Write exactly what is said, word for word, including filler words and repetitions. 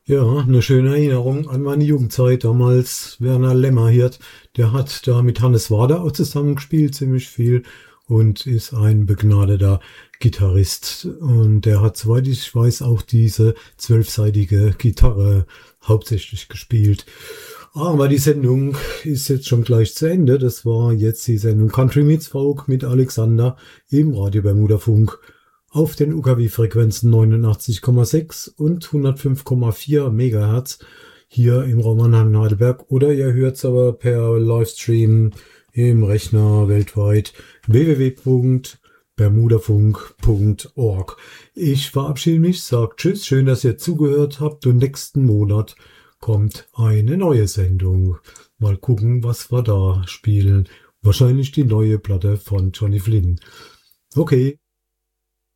Ja, eine schöne Erinnerung an meine Jugendzeit. Damals Werner Lämmerhirt, der hat da mit Hannes Wader auch zusammengespielt, ziemlich viel, und ist ein begnadeter Gitarrist. Und der hat, soweit ich weiß, auch diese zwölfsaitige Gitarre hauptsächlich gespielt. Aber die Sendung ist jetzt schon gleich zu Ende. Das war jetzt die Sendung Country Meets Folk mit Alexander im Radio Bermuda Funk auf den U K W-Frequenzen neunundachtzig Komma sechs und hundertfünf Komma vier Megahertz hier im Raum Mannheim-Heidelberg, oder ihr hört es aber per Livestream im Rechner weltweit w w w punkt bermudafunk punkt org. Ich verabschiede mich, sage Tschüss, schön, dass ihr zugehört habt, und nächsten Monat kommt eine neue Sendung. Mal gucken, was wir da spielen. Wahrscheinlich die neue Platte von Johnny Flynn. Okay.